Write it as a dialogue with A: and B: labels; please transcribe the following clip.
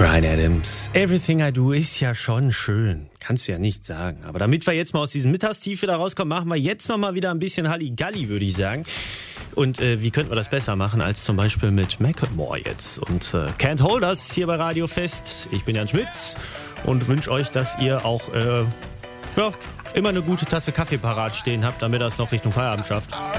A: Bryan Adams, Everything I Do ist ja schon schön. Kannst du ja nicht sagen. Aber damit wir jetzt mal aus diesem Mittagstief wieder rauskommen, machen wir jetzt noch mal wieder ein bisschen Halligalli, würde ich sagen. Und wie könnten wir das besser machen als zum Beispiel mit Macklemore jetzt? Und Can't Hold Us hier bei Radio Fest. Ich bin Jan Schmitz und wünsche euch, dass ihr auch immer eine gute Tasse Kaffee parat stehen habt, damit ihr es noch Richtung Feierabend schafft.